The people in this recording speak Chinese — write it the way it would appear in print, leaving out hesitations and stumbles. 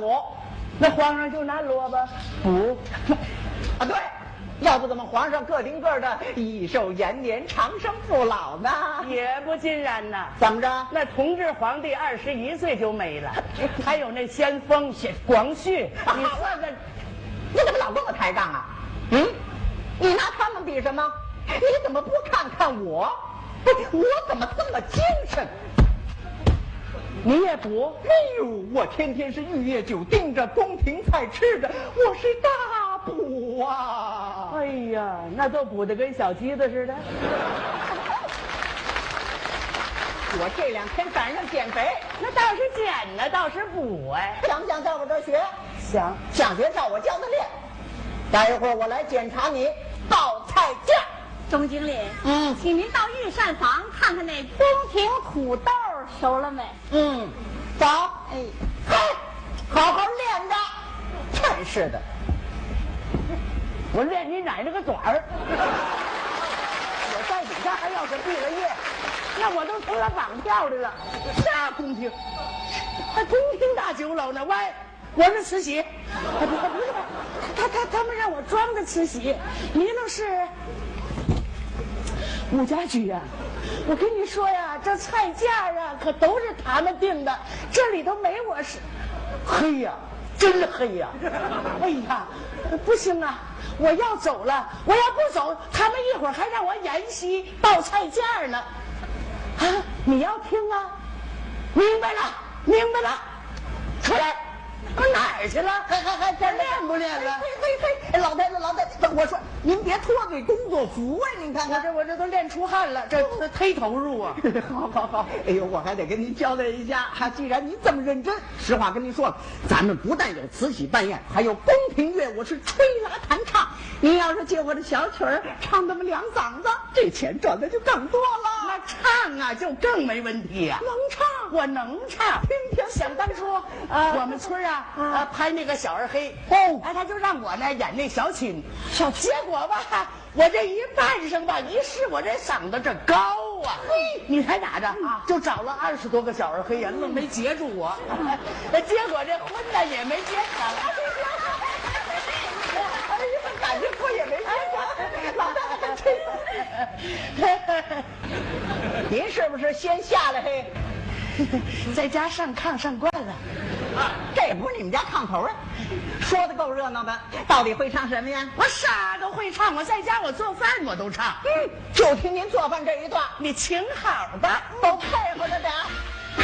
补。 那皇上就拿萝卜补啊，对，要不怎么皇上个顶个的益寿延年、长生不老呢？ 也不尽然呐。 怎么着？ 那同治皇帝21岁就没了，还有那先锋广旭，你说这， 你怎么老跟我抬杠啊？嗯，你拿他们比什么？你怎么不看看我？我怎么这么精神？ 你也补？ 哎呦，我天天是玉液酒盯着，宫廷菜吃着，我是大补啊！ 哎呀，那都补得跟小鸡子似的。 我这2天赶上减肥， 那倒是减呢，倒是补哎。 想不想在我这儿学？ 想学照我教的练。待一会儿我来检查你报菜价。 钟经理，请您到御膳房看看那宫廷土豆熟了没？ 走。 哎， 嘿，好好练着。真是的， 我练你奶奶个短儿！我在底下还要是毕了业，那我都成了绑票的了。啥宫廷？还宫廷大酒楼呢？喂，我是慈禧。不是，他们让我装的慈禧，你那是武家驹呀。我跟你说呀，这菜价啊可都是他们定的，这里头没我是。黑呀，真黑呀！哎呀，不行啊，我要走了，我要不走，他们一会儿还让我演戏报菜价呢。啊，你要听啊？明白了，出来。哪儿去了？还这练不练了？ 嘿，老太太，我说您别脱这工作服啊！您看看， 我这都练出汗了，这忒投入啊！ 好，哎呦，我还得跟您交代一下，既然您这么认真，实话跟您说了，咱们不但有慈禧扮演，还有宫廷乐舞是吹拉弹唱。您要是借我的小曲儿唱那么2嗓子，这钱赚的就更多了。 那唱啊，就更没问题呀。 能唱， 我能唱。想当初，我们村拍那个小二黑，他就让我呢演那小青，结果吧，我这一扮上吧，一试我这嗓子这高啊，你猜咋着啊？就找了20多个小二黑呀，愣没截住我，结果这婚呢也没结成。 哎呀，感情婚也没结成，老太太，您是不是先下来嘿？ 在家上炕上惯了， 这不是你们家炕头啊？说的够热闹的，到底会唱什么呀？ 我啥都会唱，我在家我做饭我都唱。 就听您做饭这一段， 你请好吧， 都配合着点。